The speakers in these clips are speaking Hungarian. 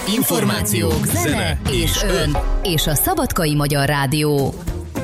Információk, zene és ön. És a Szabadkai Magyar Rádió.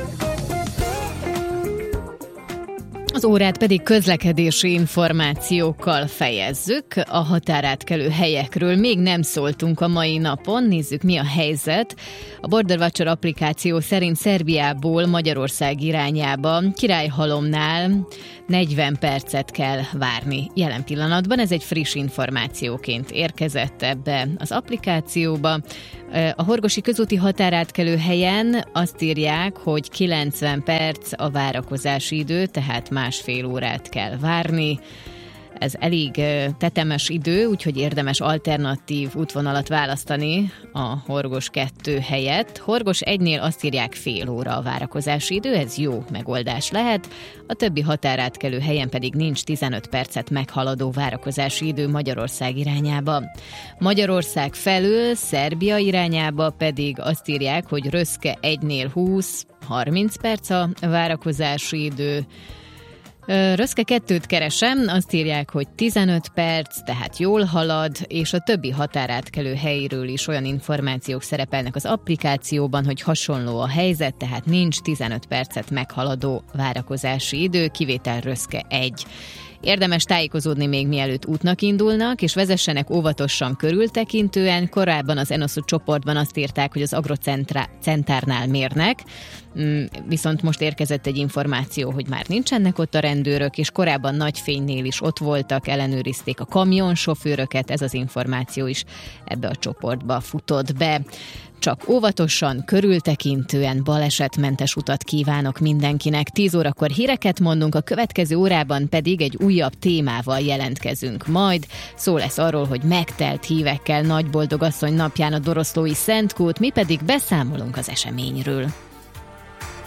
Az órát pedig közlekedési információkkal fejezzük. A határátkelő helyekről még nem szóltunk a mai napon, nézzük mi a helyzet. A Border Watcher applikáció szerint Szerbiából Magyarország irányába Királyhalomnál 40 percet kell várni jelen pillanatban. Ez egy friss információként érkezett ebbe az applikációba. A horgosi közúti határátkelő helyen azt írják, hogy 90 perc a várakozási idő, tehát másfél órát kell várni. Ez elég tetemes idő, úgyhogy érdemes alternatív útvonalat választani a Horgos 2 helyett. Horgos 1-nél azt írják fél óra a várakozási idő, ez jó megoldás lehet. A többi határátkelő helyen pedig nincs 15 percet meghaladó várakozási idő Magyarország irányába. Magyarország felől Szerbia irányába pedig azt írják, hogy Röszke 1-nél 20-30 perc a várakozási idő. Röszke 2-t keresem, azt írják, hogy 15 perc, tehát jól halad, és a többi határátkelő helyről is olyan információk szerepelnek az applikációban, hogy hasonló a helyzet, tehát nincs 15 percet meghaladó várakozási idő, kivétel Röszke 1. Érdemes tájékozódni még mielőtt útnak indulnak, és vezessenek óvatosan körültekintően. Korábban az Enosu csoportban azt írták, hogy az Agrocentárnál mérnek, viszont most érkezett egy információ, hogy már nincsenek ott a rendőrök, és korábban Nagyfénynél is ott voltak, ellenőrizték a kamionsofőröket, ez az információ is ebbe a csoportba futott be. Csak óvatosan, körültekintően balesetmentes utat kívánok mindenkinek. 10 órakor híreket mondunk, a következő órában pedig egy újabb témával jelentkezünk majd. Szó lesz arról, hogy megtelt hívekkel Nagyboldogasszony napján a Doroszlói Szentkút, mi pedig beszámolunk az eseményről.